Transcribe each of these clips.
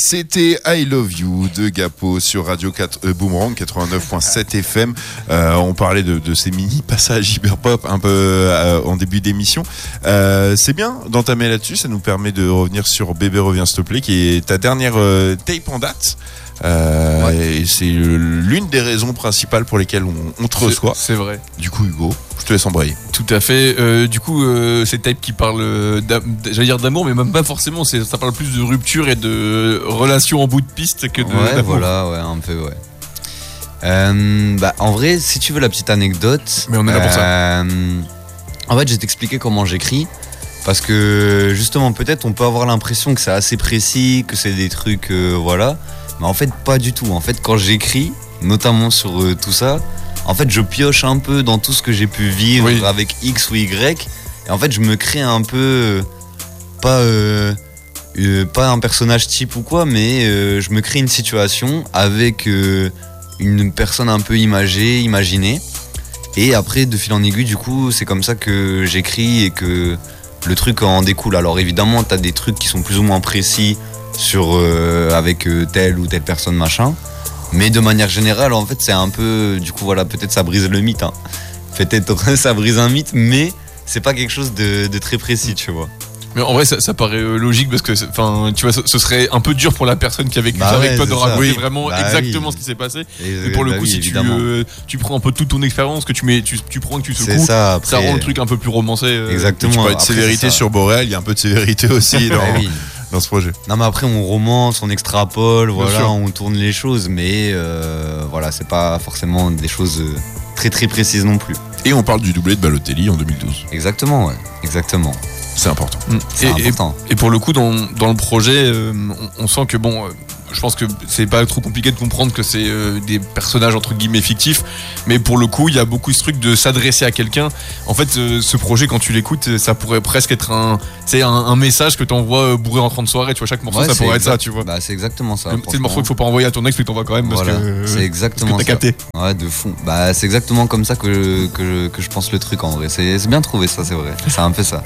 C'était I Love You de Gapo sur Radio 4 Boomerang 89.7 FM. On parlait de ces mini passages hyper-pop un peu en début d'émission. C'est bien d'entamer là-dessus, ça nous permet de revenir sur Bébé revient s'il te plaît, qui est ta dernière tape en date. Et c'est l'une des raisons principales pour lesquelles on te reçoit. C'est vrai. Du coup, Hugo, je te laisse embrayer. Tout à fait. C'est tape qui parle, j'allais dire d'amour, mais même pas forcément. Ça parle plus de rupture et de relations en bout de piste que de. Ouais, d'amour. voilà, ouais, un peu, ouais. En vrai, si tu veux la petite anecdote. Mais on est là pour ça. En fait, je vais t'expliquer comment j'écris. Parce que justement, peut-être on peut avoir l'impression que c'est assez précis, que c'est des trucs, voilà. Mais en fait, pas du tout. En fait, quand j'écris, notamment sur tout ça, en fait, je pioche un peu dans tout ce que j'ai pu vivre avec X ou Y. Et en fait, je me crée un peu, pas un personnage type ou quoi, mais je me crée une situation avec une personne un peu imaginée. Et après, de fil en aiguille, du coup, c'est comme ça que j'écris et que le truc en découle. Alors évidemment, t'as des trucs qui sont plus ou moins précis sur avec telle ou telle personne machin, mais de manière générale en fait c'est un peu, du coup voilà, peut-être ça brise le mythe, hein. Peut-être ça brise un mythe, mais c'est pas quelque chose de très précis, tu vois. Mais en vrai, ça paraît logique parce que, enfin, tu vois, ce serait un peu dur pour la personne qui a vécu ça avec toi de raconter vraiment exactement ce qui s'est passé. Et pour le coup, si tu prends un peu toute ton expérience, que tu prends et que tu secoues, ça rend le truc un peu plus romancé. Exactement. Tu parles de sévérité sur Boréal, il y a un peu de sévérité aussi dans ce projet. Non, mais après, on romance, on extrapole, voilà, on tourne les choses, mais voilà, c'est pas forcément des choses très très précises non plus. Et on parle du doublé de Balotelli en 2012. Exactement, ouais, exactement. C'est important. important. Et pour le coup, dans le projet, on sent que bon, je pense que c'est pas trop compliqué de comprendre que c'est des personnages entre guillemets fictifs, mais pour le coup, il y a beaucoup ce truc de s'adresser à quelqu'un. En fait, ce projet, quand tu l'écoutes, ça pourrait presque être un message que t'envoies bourré en fin de soirée. Tu vois, chaque morceau, ça pourrait être ça, tu vois. Bah, c'est exactement ça. C'est le morceau qu'il faut pas envoyer à ton ex, mais t'envoies quand même parce que c'est exactement parce que t'as capté. Ouais, de fou. Bah, c'est exactement comme ça que je pense le truc en vrai. C'est bien trouvé, ça, c'est vrai. C'est un peu ça.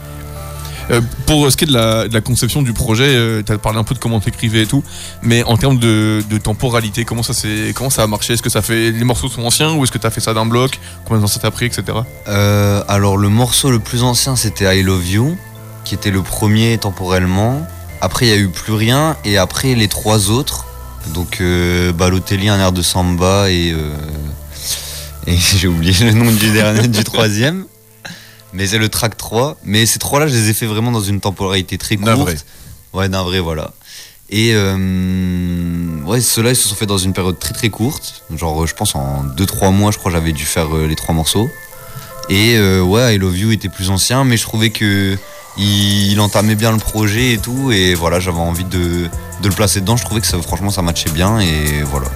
Pour ce qui est de la conception du projet, tu as parlé un peu de comment t'écrivais et tout, mais en termes de temporalité, comment ça a marché? Est-ce que les morceaux sont anciens ou est-ce que tu as fait ça d'un bloc? Combien de temps ça t'a pris, etc. Alors le morceau le plus ancien c'était I Love You, qui était le premier temporellement. Après il n'y a eu plus rien, et après les trois autres, donc Balotelli, un air de samba et j'ai oublié le nom du troisième. Mais c'est le track 3. Mais ces trois-là, je les ai fait vraiment dans une temporalité très courte. Navré. Ouais, navré, voilà. Et ceux-là, ils se sont faits dans une période très très courte. Genre, je pense en 2-3 mois, je crois, j'avais dû faire les 3 morceaux. Et I Love You était plus ancien, mais je trouvais que il entamait bien le projet et tout. Et voilà, j'avais envie de le placer dedans. Je trouvais que franchement, ça matchait bien. Et voilà.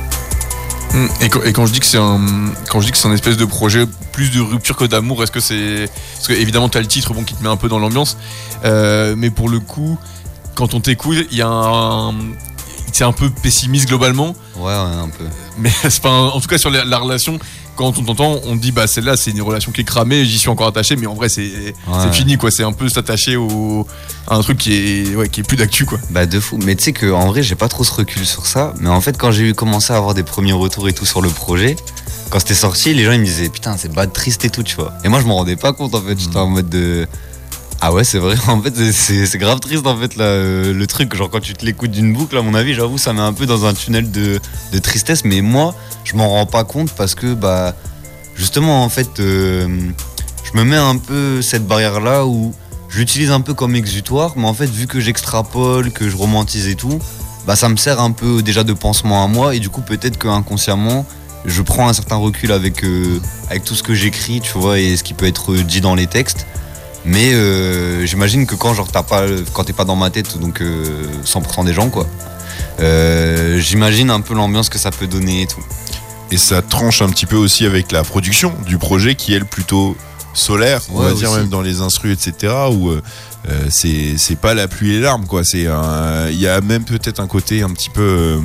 Et quand je dis que c'est un espèce de projet plus de rupture que d'amour, est-ce que c'est... Parce que évidemment t'as le titre qui te met un peu dans l'ambiance, mais pour le coup, quand on t'écoute, c'est un peu pessimiste globalement. Ouais, un peu. Mais c'est pas en tout cas sur la relation, quand on t'entend, on dit bah celle-là c'est une relation qui est cramée, j'y suis encore attaché, mais en vrai c'est fini quoi, c'est un peu s'attacher à un truc qui est plus d'actu quoi. Bah de fou, mais tu sais que en vrai j'ai pas trop ce recul sur ça, mais en fait quand j'ai commencé à avoir des premiers retours et tout sur le projet, quand c'était sorti, les gens ils me disaient putain c'est bad triste et tout, tu vois. Et moi je m'en rendais pas compte en fait, j'étais en mode de ah ouais c'est vrai, en fait c'est grave triste en fait là, le truc, genre quand tu te l'écoutes d'une boucle à mon avis, j'avoue ça met un peu dans un tunnel de tristesse, mais moi je m'en rends pas compte parce que bah justement en fait je me mets un peu cette barrière là où je l'utilise un peu comme exutoire, mais en fait vu que j'extrapole, que je romantise et tout, bah ça me sert un peu déjà de pansement à moi, et du coup peut-être que inconsciemment je prends un certain recul avec tout ce que j'écris, tu vois, et ce qui peut être dit dans les textes. Mais j'imagine que quand t'es pas dans ma tête, donc 100% des gens quoi, j'imagine un peu l'ambiance que ça peut donner et tout. Et ça tranche un petit peu aussi avec la production du projet qui est plutôt solaire, on va dire, même dans les instrus, etc. Où c'est pas la pluie et les larmes quoi. Il y a même peut-être un côté un petit peu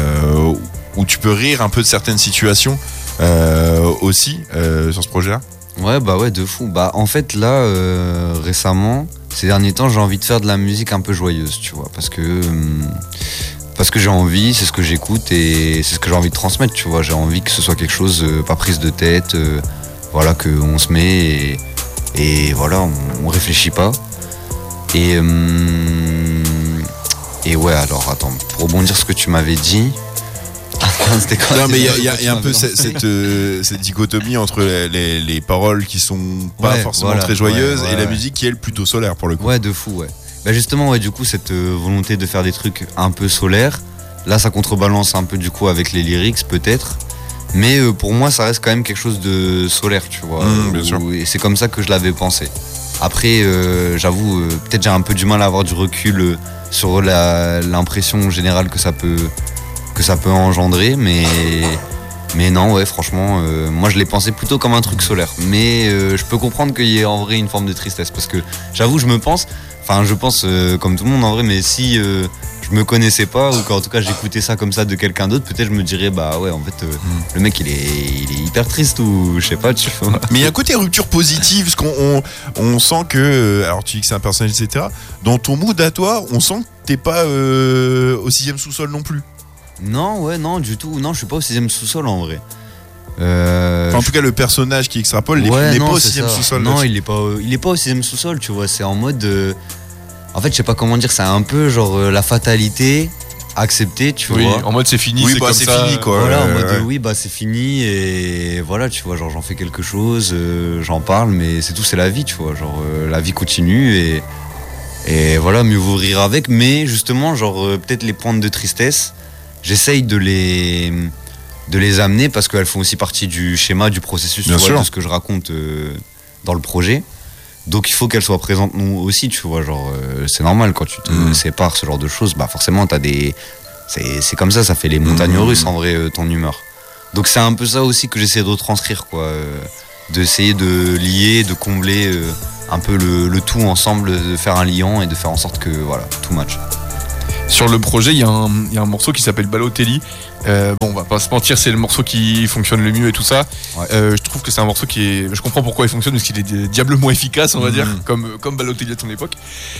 où tu peux rire un peu de certaines situations aussi sur ce projet-là. Ouais, bah ouais, de fou. Bah en fait là, récemment, ces derniers temps, j'ai envie de faire de la musique un peu joyeuse, tu vois, parce que j'ai envie, c'est ce que j'écoute et c'est ce que j'ai envie de transmettre, tu vois. J'ai envie que ce soit quelque chose, pas prise de tête, voilà, qu'on se met et voilà, on réfléchit pas. Et ouais, alors attends, pour rebondir sur ce que tu m'avais dit. C'était quoi? Non, mais il y a un peu cette dichotomie entre les paroles qui sont pas forcément très joyeuses et la musique qui est plutôt solaire pour le coup. Ouais, de fou, ouais. Bah justement, ouais, du coup, cette volonté de faire des trucs un peu solaires, là, ça contrebalance un peu du coup avec les lyrics peut-être. Mais pour moi, ça reste quand même quelque chose de solaire, tu vois. Bien sûr. Et c'est comme ça que je l'avais pensé. Après, j'avoue, peut-être j'ai un peu du mal à avoir du recul sur l'impression générale que ça peut engendrer, mais non, ouais, franchement, moi je l'ai pensé plutôt comme un truc solaire. Mais je peux comprendre qu'il y ait en vrai une forme de tristesse, parce que j'avoue, je pense comme tout le monde en vrai, mais si je me connaissais pas, ou qu'en tout cas j'écoutais ça comme ça de quelqu'un d'autre, peut-être je me dirais, bah ouais, en fait, le mec il est hyper triste, ou je sais pas, tu vois. Mais il y a un côté rupture positive, parce qu'on sent que, alors tu dis que c'est un personnage, etc. Dans ton mood à toi, on sent que t'es pas au 6e sous-sol non plus. Non, ouais, non, du tout. Non, je suis pas au 6e sous-sol en vrai. En tout cas, le personnage qui extrapole n'est pas au 6e sous-sol. Non, il est pas au 6e sous-sol, tu vois. C'est en mode. En fait, je sais pas comment dire, c'est un peu genre la fatalité acceptée, tu vois. Oui, en mode c'est fini, oui, c'est bah, comme c'est ça. fini, quoi. Voilà, en mode oui, bah c'est fini et voilà, tu vois, genre j'en fais quelque chose, j'en parle, mais c'est tout, c'est la vie, tu vois. Genre la vie continue et voilà, mieux vaut rire avec, mais justement, genre peut-être les pointes de tristesse. J'essaye de les amener parce qu'elles font aussi partie du schéma, du processus, tu vois, de ce que je raconte dans le projet. Donc il faut qu'elles soient présentes nous aussi, tu vois, genre c'est normal quand tu te sépares, ce genre de choses, bah forcément t'as des... C'est comme ça fait les montagnes russes en vrai, ton humeur. Donc c'est un peu ça aussi que j'essaie de retranscrire, quoi, d'essayer de lier, de combler un peu le tout ensemble, de faire un liant et de faire en sorte que voilà, tout match. Sur le projet, il y a un morceau qui s'appelle Balotelli. Bon, on va pas se mentir, c'est le morceau qui fonctionne le mieux et tout ça. Ouais. Je trouve que c'est un morceau je comprends pourquoi il fonctionne, parce qu'il est diablement efficace, on va dire, comme Balotelli à ton époque.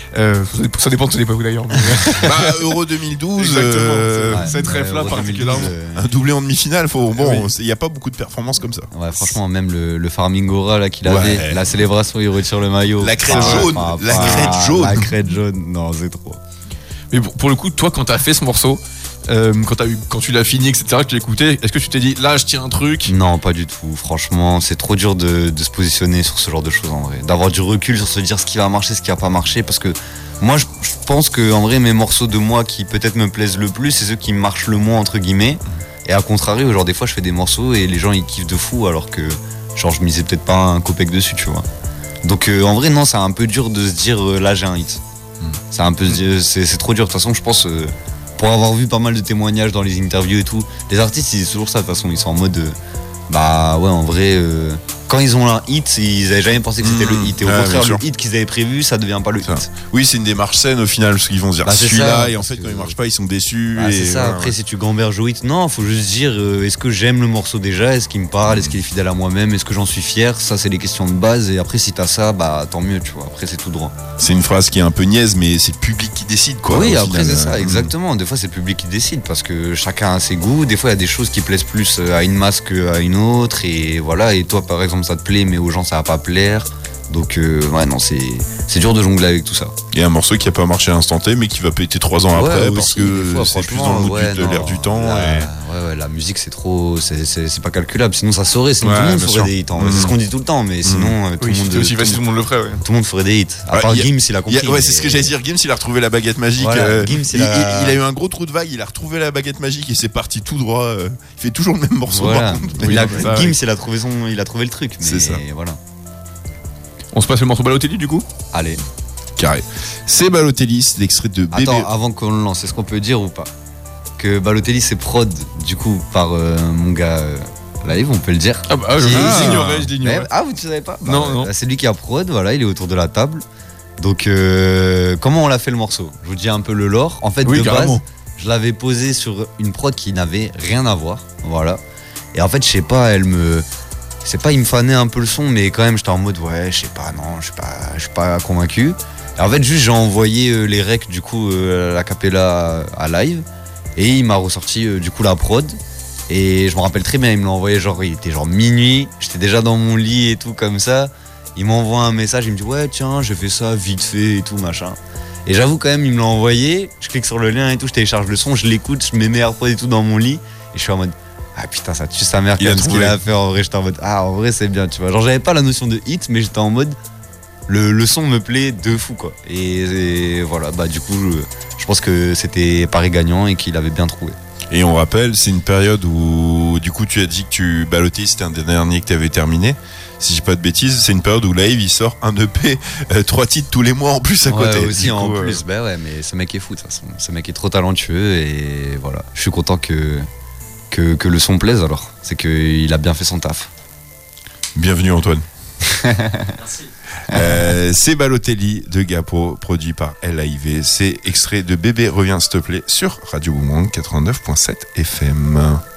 Ça dépend de ton époque d'ailleurs. Mais... bah, Euro 2012. Exactement. Cette ref-là particulièrement. Un doublé en demi-finale. Il n'y a pas beaucoup de performances comme ça. Ouais, franchement, même le Farming Aura là qu'il avait, la célébration, il retire le maillot. La crête jaune. La crête jaune. La crête jaune. Non, c'est trop. Mais pour le coup, toi, quand t'as fait ce morceau, quand tu l'as fini, etc., que tu l'écoutais, est-ce que tu t'es dit, là, je tiens un truc? Non, pas du tout. Franchement, c'est trop dur de se positionner sur ce genre de choses en vrai. D'avoir du recul sur se dire ce qui va marcher, ce qui va pas marcher, parce que moi, je pense que en vrai, mes morceaux de moi qui peut-être me plaisent le plus, c'est ceux qui marchent le moins entre guillemets. Et à contrario, genre des fois, je fais des morceaux et les gens ils kiffent de fou, alors que genre je misais peut-être pas un copec dessus, tu vois. Donc en vrai, non, c'est un peu dur de se dire là j'ai un hit. C'est un peu, c'est trop dur. De toute façon, je pense, pour avoir vu pas mal de témoignages dans les interviews et tout, les artistes ils disent toujours ça. De toute façon, ils sont en mode, bah ouais, en vrai, quand ils ont un hit, ils avaient jamais pensé que c'était le hit. Et au contraire, le hit qu'ils avaient prévu, ça devient pas le hit. Oui, c'est une démarche saine au final, parce qu'ils vont se dire celui-là, et en fait, quand il marche pas, ils sont déçus. Bah, c'est ça. Après, si tu gamberges au hit, non, faut juste dire, est-ce que j'aime le morceau déjà? Est-ce qu'il me parle? Est-ce qu'il est fidèle à moi-même? Est-ce que j'en suis fier? Ça, c'est les questions de base. Et après, si t'as ça, bah tant mieux, tu vois. Après, c'est tout droit. C'est une phrase qui est un peu niaise, mais c'est le public qui décide, quoi. Oui, après, c'est ça, exactement. Des fois, c'est le public qui décide, parce que chacun a ses goûts. Des fois, il y a des choses qui plaisent plus à une masse qu'à une autre. Et voilà. Et toi, par exemple, ça te plaît, mais aux gens, ça va pas plaire. Donc ouais, non, c'est dur de jongler avec tout ça. Il y a un morceau qui a pas marché à l'instant T, mais qui va péter 3 ans après, aussi, parce que c'est plus dans le mood de l'air du temps. Ouais, la musique c'est trop, c'est pas calculable. Sinon ça saurait, sinon tout le monde ferait des hits. C'est ce qu'on dit tout le temps, mais sinon tout le monde. C'est aussi facile, tout le monde le ferait. Ouais. Tout le monde ferait des hits. À part Gims, il a compris. Ouais, c'est ce que j'allais dire. Gims, il a retrouvé la baguette magique. Voilà, Gims, il a eu un gros trou de vague. Il a retrouvé la baguette magique et c'est parti tout droit. Il fait toujours le même morceau. Voilà. Gims, il a trouvé le truc. C'est ça. Voilà. On se passe le morceau Balotelli du coup? Allez. Carré. C'est Balotelli, c'est l'extrait de Bébé. Attends, avant qu'on le lance, est-ce qu'on peut dire ou pas que Balotelli c'est prod du coup par mon gars Live, on peut le dire. Ah bah je l'ignorais. Ah vous ne savez pas? Non. C'est lui qui a prod, voilà, il est autour de la table. Donc comment on l'a fait le morceau? Je vous dis un peu le lore. En fait, de base, je l'avais posé sur une prod qui n'avait rien à voir. Voilà. Et en fait, je sais pas, elle me c'est pas, il me fanait un peu le son, mais quand même, j'étais en mode, ouais, je sais pas, non, je suis pas convaincu. Et en fait, juste, j'ai envoyé les recs, du coup, la cappella à live, et il m'a ressorti, du coup, la prod. Et je me rappelle très bien, il me l'a envoyé, genre, il était genre minuit, j'étais déjà dans mon lit et tout, comme ça. Il m'envoie un message, il me dit, ouais, tiens, j'ai fait ça vite fait et tout, machin. Et j'avoue, quand même, il me l'a envoyé, je clique sur le lien et tout, je télécharge le son, je l'écoute, je mets mes AirPods et tout dans mon lit, et je suis en mode, ah putain, ça tue sa mère quand même ce qu'il a à faire. En vrai, j'étais en mode, ah, en vrai, c'est bien, tu vois. Genre, j'avais pas la notion de hit, mais j'étais en mode, le son me plaît de fou, quoi. Et voilà, bah, du coup, je pense que c'était pari gagnant et qu'il avait bien trouvé. Et on rappelle, c'est une période où, du coup, tu as dit que tu ballottais, c'était un des derniers que tu avais terminé. Si je dis pas de bêtises, c'est une période où Live, il sort un EP, 3 titres tous les mois en plus à côté. Ouais, aussi du en coup, plus, bah ouais, mais ce mec est fou de toute façon. Ce mec est trop talentueux et voilà. Je suis content que le son plaise alors. C'est qu'il a bien fait son taf. Bienvenue Antoine. Merci. C'est Balotelli de Gapo, produit par LAIV. C'est extrait de Bébé revient s'il te plaît sur Radio Boomerang 89.7 FM.